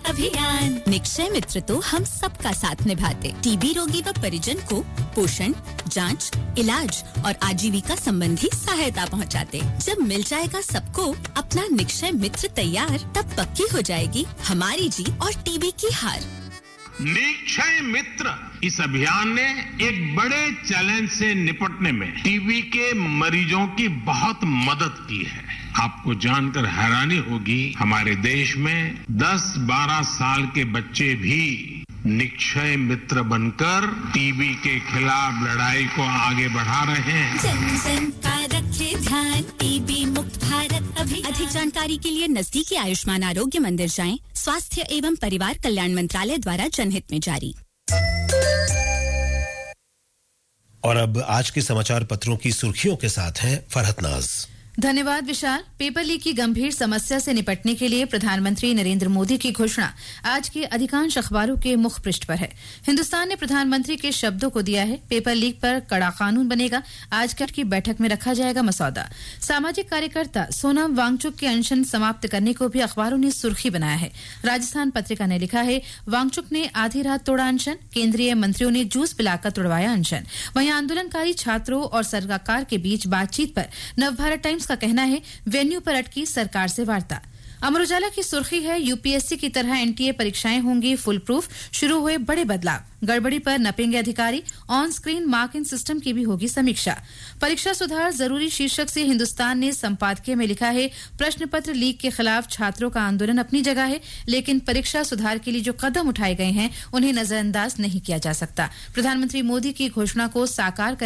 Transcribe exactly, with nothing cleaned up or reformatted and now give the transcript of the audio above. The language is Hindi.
भारत अभियान। निक्षय मित्र तो हम सबका साथ निभाते, टीबी रोगी व परिजन को पोषण, जांच, इलाज और आजीविका संबंधी सहायता पहुंचाते। जब मिल जाएगा सबको अपना निक्षय मित्र तैयार, तब पक्की हो जाएगी हमारी जीत और टीबी की हार। निक्षय मित्र इस अभियान ने एक बड़े चैलेंज से निपटने में टीबी के मरीजों की बहुत मदद की है। आपको जानकर हैरानी होगी, हमारे देश में दस बारह साल के बच्चे भी निक्षय मित्र बनकर टीबी के खिलाफ लड़ाई को आगे बढ़ा रहे हैं। जन जन का रखे ध्यान, टीबी मुक्त भारत अभियान। अधिक जानकारी के लिए नजदीकी आयुष्मान आरोग्य मंदिर जाएं। स्वास्थ्य एवं परिवार कल्याण मंत्रालय द्वारा जनहित में जारी। और अब आज के समाचार पत्रों की सुर्खियों के साथ हैं फरहत नाज। धन्यवाद विशाल। पेपर लीक की गंभीर समस्या से निपटने के लिए प्रधानमंत्री नरेंद्र मोदी की घोषणा आज के अधिकांश अखबारों के मुख पृष्ठ पर है। हिंदुस्तान ने प्रधानमंत्री के शब्दों को दिया है, पेपर लीक पर कड़ा कानून बनेगा, आज कल की बैठक में रखा जाएगा मसौदा। सामाजिक कार्यकर्ता सोनम वांगचुक के अनशन समाप्त करने को भी अखबारों ने सुर्खी बनाया है। राजस्थान पत्रिका ने लिखा है, वांगचुक ने आधी रात तोड़ा अनशन, केंद्रीय मंत्रियों ने जूस पिलाकर तोड़वाया अनशन। वहीं आंदोलनकारी छात्रों और सरकार के बीच बातचीत पर नवभारत टाइम्स का कहना है, वेन्यू पर अटकी सरकार से वार्ता। अमर उजाला की सुर्खी है, यूपीएससी की तरह एनटीए परीक्षाएं होंगी फुल प्रूफ, शुरू हुए बड़े बदलाव, गड़बड़ी पर नपेंगे अधिकारी, ऑन स्क्रीन मार्किंग सिस्टम की भी होगी समीक्षा। परीक्षा सुधार जरूरी शीर्षक से हिंदुस्तान ने संपादकीय में लिखा है, प्रश्न पत्र लीक के खिलाफ छात्रों का आंदोलन अपनी जगह है, लेकिन परीक्षा सुधार के लिए जो कदम उठाए गए हैं उन्हें नजरअंदाज नहीं किया जा सकता। प्रधानमंत्री मोदी की घोषणा को साकार